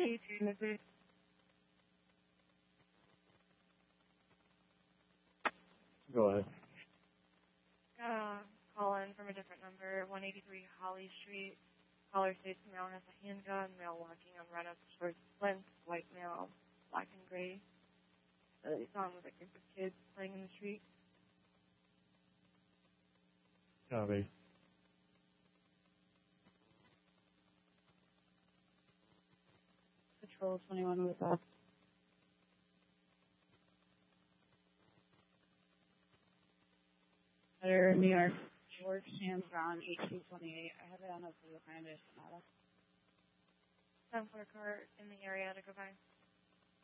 This is Go ahead. calling from a different number, 183 Holly Street. Caller states male has a handgun, male walking on run-up towards Flint, white male, black and gray. They saw him with a group of kids playing in the street. Copy. Patrol 21 with us. New York, George Sam Brown, 1828. I have it on a blue kind of Sonata. Time for a car in the area to go by.